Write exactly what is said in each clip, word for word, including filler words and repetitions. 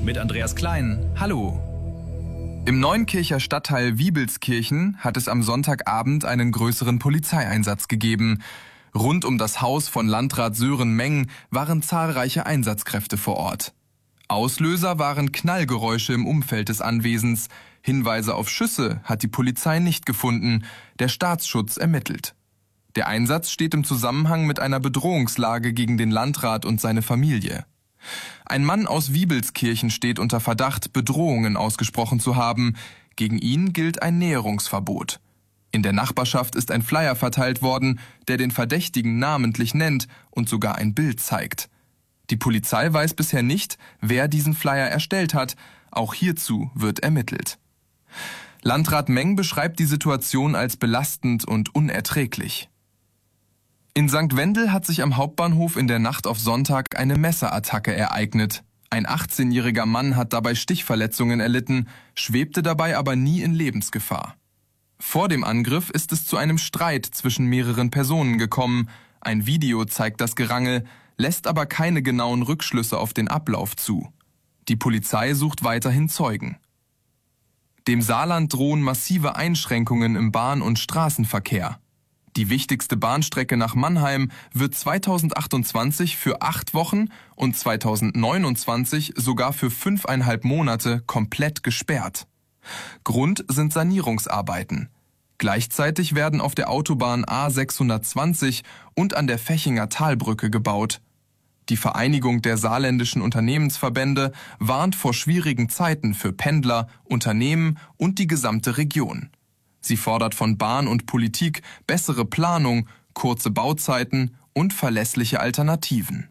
mit Andreas Klein. Hallo. Im Neunkircher Stadtteil Wiebelskirchen hat es am Sonntagabend einen größeren Polizeieinsatz gegeben. Rund um das Haus von Landrat Sören Meng waren zahlreiche Einsatzkräfte vor Ort. Auslöser waren Knallgeräusche im Umfeld des Anwesens. Hinweise auf Schüsse hat die Polizei nicht gefunden. Der Staatsschutz ermittelt. Der Einsatz steht im Zusammenhang mit einer Bedrohungslage gegen den Landrat und seine Familie. Ein Mann aus Wiebelskirchen steht unter Verdacht, Bedrohungen ausgesprochen zu haben. Gegen ihn gilt ein Näherungsverbot. In der Nachbarschaft ist ein Flyer verteilt worden, der den Verdächtigen namentlich nennt und sogar ein Bild zeigt. Die Polizei weiß bisher nicht, wer diesen Flyer erstellt hat. Auch hierzu wird ermittelt. Landrat Meng beschreibt die Situation als belastend und unerträglich. In Sankt Wendel hat sich am Hauptbahnhof in der Nacht auf Sonntag eine Messerattacke ereignet. Ein achtzehnjähriger Mann hat dabei Stichverletzungen erlitten, schwebte dabei aber nie in Lebensgefahr. Vor dem Angriff ist es zu einem Streit zwischen mehreren Personen gekommen. Ein Video zeigt das Gerangel, lässt aber keine genauen Rückschlüsse auf den Ablauf zu. Die Polizei sucht weiterhin Zeugen. Dem Saarland drohen massive Einschränkungen im Bahn- und Straßenverkehr. Die wichtigste Bahnstrecke nach Mannheim wird zweitausendachtundzwanzig für acht Wochen und zweitausendneunundzwanzig sogar für fünfeinhalb Monate komplett gesperrt. Grund sind Sanierungsarbeiten. Gleichzeitig werden auf der Autobahn A sechshundertzwanzig und an der Fechinger Talbrücke gebaut. Die Vereinigung der saarländischen Unternehmensverbände warnt vor schwierigen Zeiten für Pendler, Unternehmen und die gesamte Region. Sie fordert von Bahn und Politik bessere Planung, kurze Bauzeiten und verlässliche Alternativen.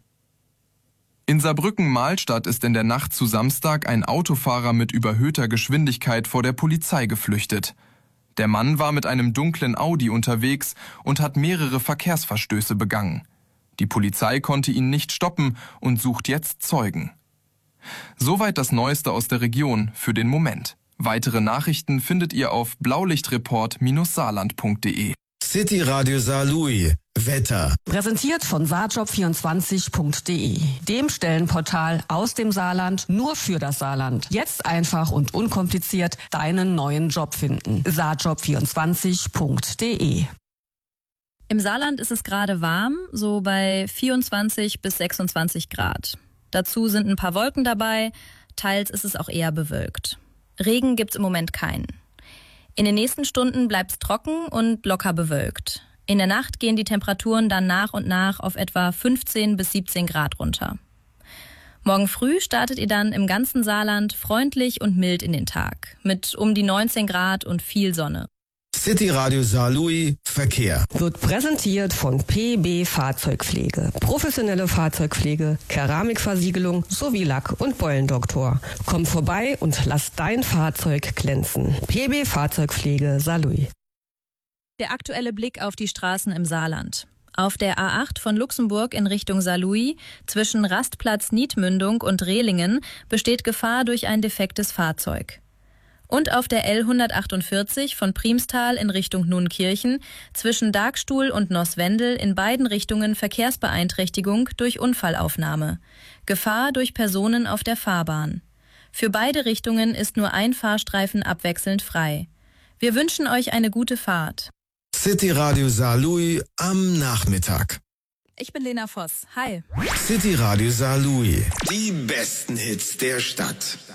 In Saarbrücken-Mahlstadt ist in der Nacht zu Samstag ein Autofahrer mit überhöhter Geschwindigkeit vor der Polizei geflüchtet. Der Mann war mit einem dunklen Audi unterwegs und hat mehrere Verkehrsverstöße begangen. Die Polizei konnte ihn nicht stoppen und sucht jetzt Zeugen. Soweit das Neueste aus der Region für den Moment. Weitere Nachrichten findet ihr auf blaulichtreport Saarland punkt de. City Radio Saarlouis. Wetter. Präsentiert von saarjob vierundzwanzig punkt de, dem Stellenportal aus dem Saarland nur für das Saarland. Jetzt einfach und unkompliziert deinen neuen Job finden. saarjob vierundzwanzig punkt de. Im Saarland ist es gerade warm, so bei vierundzwanzig bis sechsundzwanzig Grad. Dazu sind ein paar Wolken dabei, teils ist es auch eher bewölkt. Regen gibt's im Moment keinen. In den nächsten Stunden bleibt's trocken und locker bewölkt. In der Nacht gehen die Temperaturen dann nach und nach auf etwa fünfzehn bis siebzehn Grad runter. Morgen früh startet ihr dann im ganzen Saarland freundlich und mild in den Tag, mit um die neunzehn Grad und viel Sonne. City Radio Saarlouis Verkehr. Wird präsentiert von P B Fahrzeugpflege. Professionelle Fahrzeugpflege, Keramikversiegelung sowie Lack- und Beulendoktor. Komm vorbei und lass dein Fahrzeug glänzen. P B Fahrzeugpflege Saarlouis. Der aktuelle Blick auf die Straßen im Saarland. Auf der A acht von Luxemburg in Richtung Saarlouis zwischen Rastplatz Niedmündung und Rehlingen besteht Gefahr durch ein defektes Fahrzeug. Und auf der L hundertachtundvierzig von Priemstal in Richtung Nunkirchen zwischen Darkstuhl und Nosswendel in beiden Richtungen Verkehrsbeeinträchtigung durch Unfallaufnahme. Gefahr durch Personen auf der Fahrbahn. Für beide Richtungen ist nur ein Fahrstreifen abwechselnd frei. Wir wünschen euch eine gute Fahrt. City Radio Saarlouis am Nachmittag. Ich bin Lena Voss. Hi. City Radio Saarlouis. Die besten Hits der Stadt.